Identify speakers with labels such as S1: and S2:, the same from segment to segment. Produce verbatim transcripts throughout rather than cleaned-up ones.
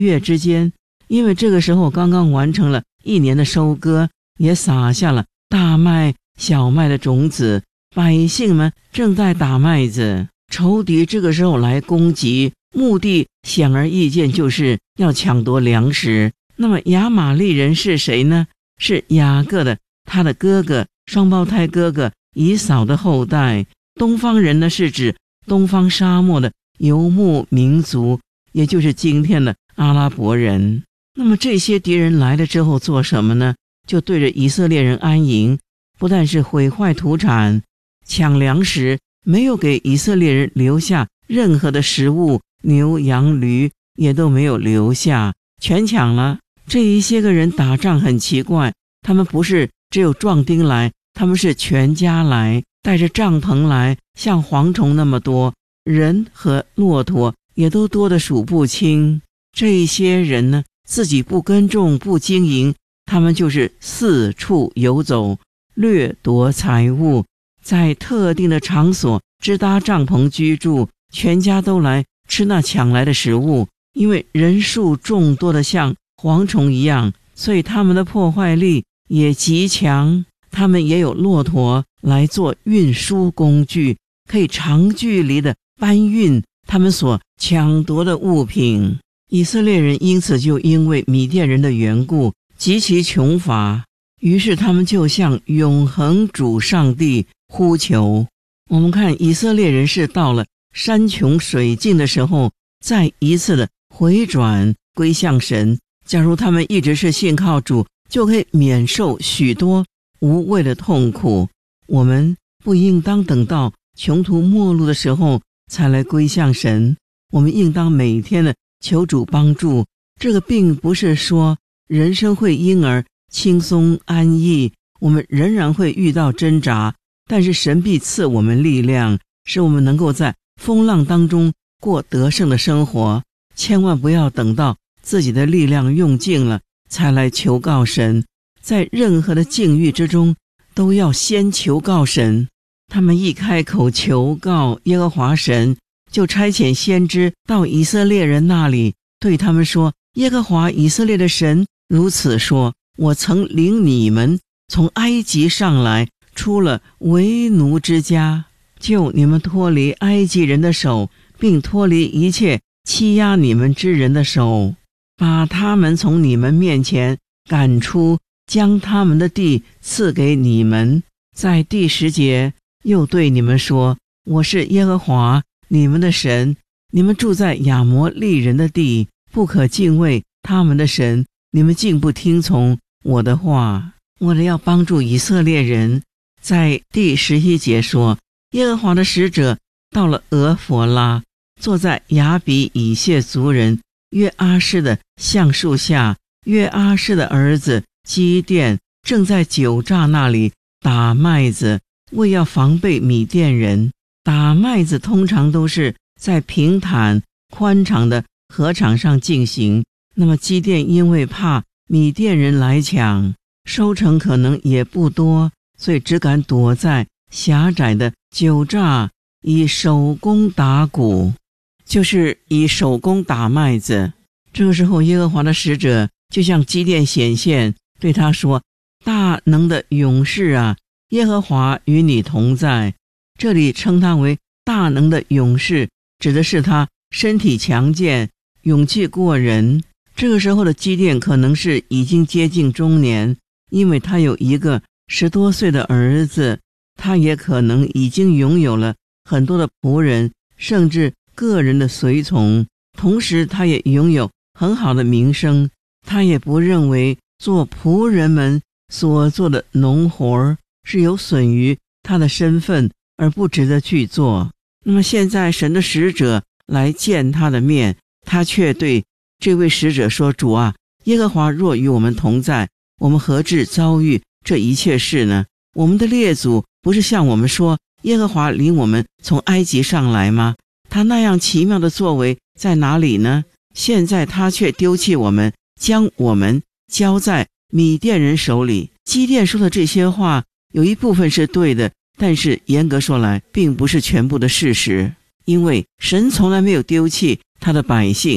S1: 月之间，因为这个时候刚刚完成了一年的收割，也撒下了大麦、小麦的种子，百姓们正在打麦子。仇敌这个时候来攻击，目的显而易见就是要抢夺粮食。那么亚玛利人是谁呢？是雅各的他的哥哥，双胞胎哥哥以扫的后代。东方人呢，是指东方沙漠的游牧民族，也就是今天的阿拉伯人。那么这些敌人来了之后做什么呢？就对着以色列人安营，不但是毁坏土产、抢粮食，没有给以色列人留下任何的食物，牛羊驴也都没有留下，全抢了。这一些个人打仗很奇怪，他们不是只有壮丁来，他们是全家来，带着帐篷来，像蝗虫那么多，人和骆驼也都多得数不清。这一些人呢，自己不耕种不经营，他们就是四处游走，掠夺财物，在特定的场所支搭帐篷居住，全家都来吃那抢来的食物。因为人数众多的像蝗虫一样，所以他们的破坏力也极强。他们也有骆驼来做运输工具，可以长距离的搬运他们所抢夺的物品。以色列人因此就因为米甸人的缘故极其穷乏，于是他们就向永恒主上帝呼求。我们看以色列人是到了山穷水尽的时候，再一次的回转归向神。假如他们一直是信靠主，就可以免受许多无谓的痛苦。我们不应当等到穷途末路的时候才来归向神，我们应当每天的求主帮助。这个并不是说人生会因而轻松安逸，我们仍然会遇到挣扎，但是神必赐我们力量，使我们能够在风浪当中过得胜的生活。千万不要等到自己的力量用尽了才来求告神，在任何的境遇之中都要先求告神。他们一开口求告耶和华神，就差遣先知到以色列人那里，对他们说，耶和华以色列的神如此说，我曾领你们从埃及上来，出了为奴之家，救你们脱离埃及人的手，并脱离一切欺压你们之人的手，把他们从你们面前赶出，将他们的地赐给你们。在第十节又对你们说，我是耶和华你们的神，你们住在亚摩利人的地，不可敬畏他们的神，你们竟不听从我的话。为了要帮助以色列人，在第十一节说，耶和华的使者到了俄弗拉，坐在亚比以谢族人约阿施的橡树下，约阿施的儿子基甸正在酒榨那里打麦子，为要防备米甸人。打麦子通常都是在平坦宽敞的禾场上进行，那么基甸因为怕米甸人来抢，收成可能也不多，所以只敢躲在狭窄的酒榨，以手工打鼓，就是以手工打麦子。这个时候耶和华的使者就向基甸显现，对他说，大能的勇士啊，耶和华与你同在。这里称他为大能的勇士，指的是他身体强健，勇气过人。这个时候的基甸可能是已经接近中年，因为他有一个十多岁的儿子，他也可能已经拥有了很多的仆人，甚至个人的随从，同时他也拥有很好的名声。他也不认为做仆人们所做的农活是有损于他的身份而不值得去做。那么现在神的使者来见他的面，他却对这位使者说，主啊，耶和华若与我们同在，我们何至遭遇这一切事呢？我们的列祖不是向我们说，耶和华领我们从埃及上来吗？他那样奇妙的作为在哪里呢？现在他却丢弃我们，将我们交在米甸人手里。基甸说的这些话有一部分是对的，但是严格说来并不是全部的事实，因为神从来没有丢弃他的百姓。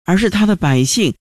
S1: 而是他的百姓